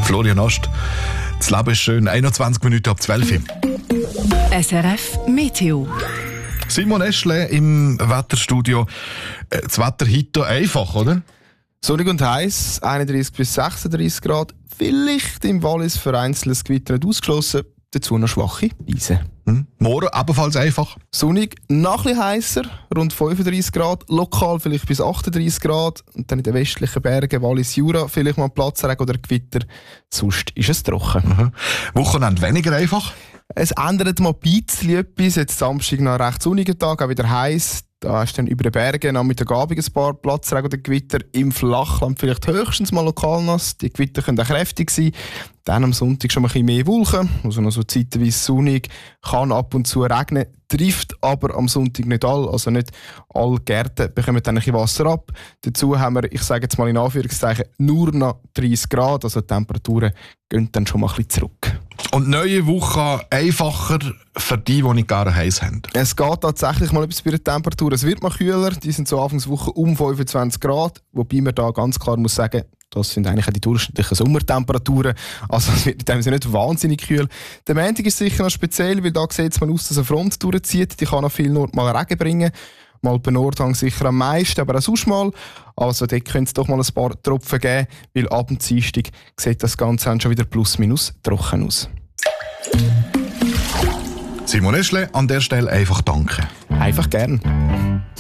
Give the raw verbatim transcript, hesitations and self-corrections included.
Florian Ost. Das Leben ist schön. einundzwanzig Minuten ab zwölf. S R F Meteo. Simon Eschle im Wetterstudio. Das Wetter heute einfach, oder? Sonnig und heiß, einunddreißig bis sechsunddreißig Grad. Vielleicht im Wallis vereinzeltes Gewitter nicht ausgeschlossen. Dazu noch schwache Eisen. Hm. Morgen ebenfalls einfach. Sonnig, noch ein bisschen heißer, rund fünfunddreißig Grad. Lokal vielleicht bis achtunddreißig Grad. Und dann in den westlichen Bergen, Wallis, Jura, vielleicht mal Platzregen oder Gewitter. Sonst ist es trocken. Mhm. Wochenende weniger einfach? Es ändert mal ein bisschen etwas. Jetzt Samstag noch ein recht sonniger Tag, auch wieder heiß. Da hast du dann über den Bergen am Mittagabend ein paar Platzregen oder Gewitter. Im Flachland vielleicht höchstens mal lokal nass. Die Gewitter können auch kräftig sein. Dann am Sonntag schon mal ein bisschen mehr Wolken. Also noch so zeitweise sonnig. Kann ab und zu regnen. Trifft aber am Sonntag nicht all. Also nicht alle Gärten bekommen dann ein bisschen Wasser ab. Dazu haben wir, ich sage jetzt mal in Anführungszeichen, nur noch dreißig Grad. Also die Temperaturen gehen dann schon mal ein bisschen zurück. Und neue Woche einfacher für die, die nicht gerne heiß haben? Es geht tatsächlich mal etwas bei der Temperatur. Es wird mal kühler. Die sind so Anfangswoche um fünfundzwanzig Grad. Wobei man da ganz klar muss sagen, das sind eigentlich auch die durchschnittlichen Sommertemperaturen. Also es wird in dem Sinne nicht wahnsinnig kühl. Der Montag ist sicher noch speziell, weil da sieht es mal aus, dass eine Front durchzieht. Die kann an vielen Orten mal Regen bringen. Mal bei Nordhang sicher am meisten, aber auch sonst mal. Also dort könnte es doch mal ein paar Tropfen geben, weil ab dem Dienstag sieht das Ganze schon wieder plus minus trocken aus. Simon Eschle, an der Stelle einfach danke. Einfach gern.